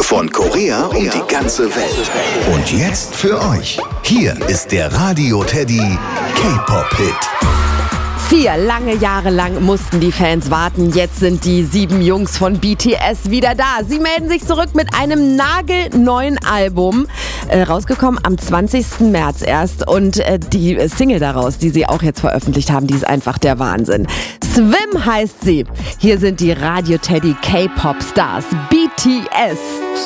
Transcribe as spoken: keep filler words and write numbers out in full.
Von Korea und die ganze Welt. Und jetzt für euch. Hier ist der Radio Teddy K-Pop-Hit. Vier lange Jahre lang mussten die Fans warten. Jetzt sind die sieben Jungs von B T S wieder da. Sie melden sich zurück mit einem nagelneuen Album. Äh, rausgekommen am zwanzigsten März erst. Und äh, die Single daraus, die sie auch jetzt veröffentlicht haben, die ist einfach der Wahnsinn. Swim heißt sie. Hier sind die Radio Teddy K-Pop Stars B T S.